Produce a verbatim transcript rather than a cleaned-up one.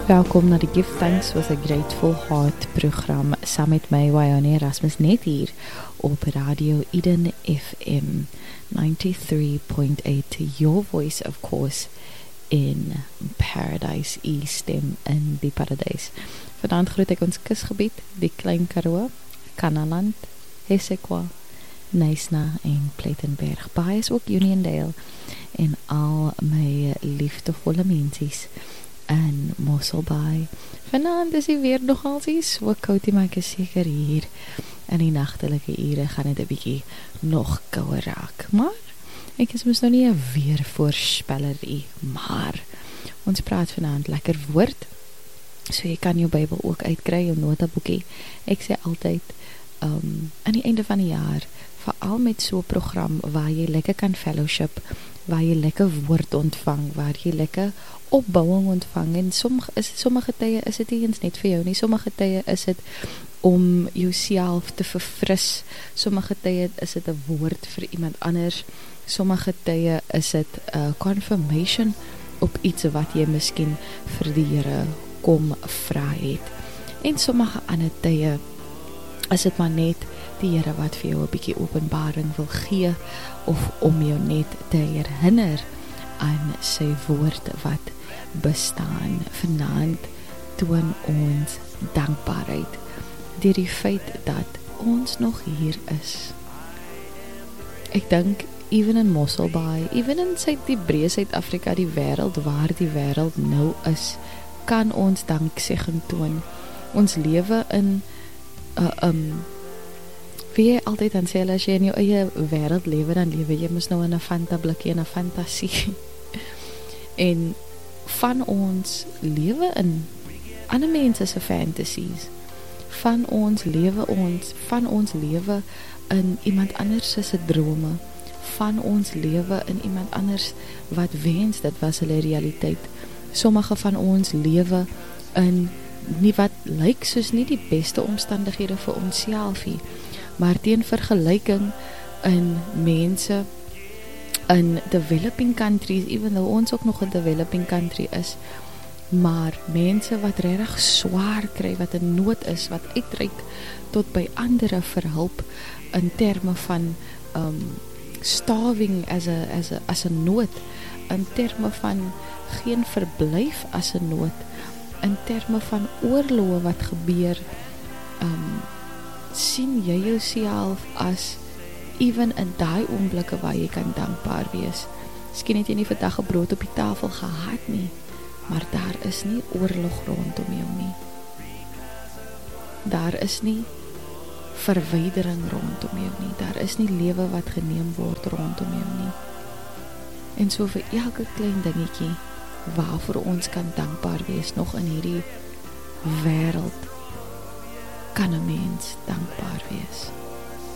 Welkom na die Give Thanks with a Grateful Heart program saam met my, Wyone Erasmus, net hier op Radio Eden F M ninety-three point eight, your voice of course in Paradise, U-stem in die paradijs. Vanaand groet ek ons kusgebied, die Klein Karoo, Kannaland, Hessequa, Knysna en Plettenberg. Baie is ook Uniondale en al my liefdevolle mensies in Mosselbaai. Vanaand is die weer nogal so koud, maar ek is seker hier in die nachtelike ure gaan het 'n bietjie nog kouer raak. Maar ek is mos nou nie 'n weervoorspeller nie, maar ons praat vanaand lekker woord. So jy kan jou Bybel ook uitkry, jou notaboekie. Ek sê altyd um, aan die einde van die jaar, veral met so 'n program waar jy lekker kan fellowship, waar jy lekker woord ontvang, waar jy lekker opbouwing ontvang, en sommige, is, sommige tye is het nie eens net vir jou nie, sommige tye is het om jouself te verfris, sommige tye is het 'n woord vir iemand anders, sommige tye is het 'n uh, confirmation op iets wat jy miskien vir die Here kom vra het, en sommige ander tye is het maar net die Here wat vir jou 'n bietjie openbaring wil gee, of om jou net te herinner aan sy woord wat bestaan. Vanaand toon ons dankbaarheid deur die feit dat ons nog hier is. Ek dink even in Mosselbaai, even in sy die breë Suid-Afrika, die wêreld waar die wêreld nou is, kan ons danksegging toon. Ons lewe in uh, um wie jy altyd aan sê, as jy in jou eie wêreld lewe, dan lewe jy mos nou in 'n Fanta blikkie, in 'n fantasie. En van ons lewe in ander mense se fantasies. Van ons lewe ons, van ons lewe in iemand anders se drome. Van ons lewe in iemand anders wat wens dit was hulle realiteit. Sommige van ons lewe in nie wat lyk soos nie die beste omstandighede vir onsself nie, maar teen vergelyking in mense in developing countries, even though ons ook nog 'n developing country is, maar mense wat regtig swaar kry, wat in nood is, wat uitreik tot by ander vir hulp in terme van um, starving as a, as a, as a nood, in terme van geen verblyf as 'n nood, in terme van oorloë wat gebeur, um, sien jy jouself as even in daai oomblikke waar jy kan dankbaar wees. Miskien het jy nie vandag 'n brood op die tafel gehad nie, maar daar is nie oorlog rondom jou nie. Daar is nie verwydering rondom jou nie. Daar is nie lewe wat geneem word rondom jou nie. En so vir elke klein dingetjie waarvoor ons kan dankbaar wees nog in hierdie wêreld, kan 'n mens dankbaar wees.